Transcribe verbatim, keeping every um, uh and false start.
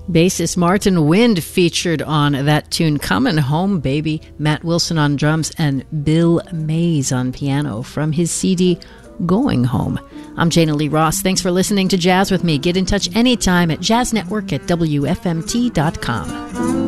Bassist Martin Wind featured on that tune, Comin' Home Baby. Matt Wilson on drums and Bill Mays on piano from his C D Going Home. I'm Jana Lee Ross. Thanks for listening to Jazz with me. Get in touch anytime at jazz network at W F M T dot com.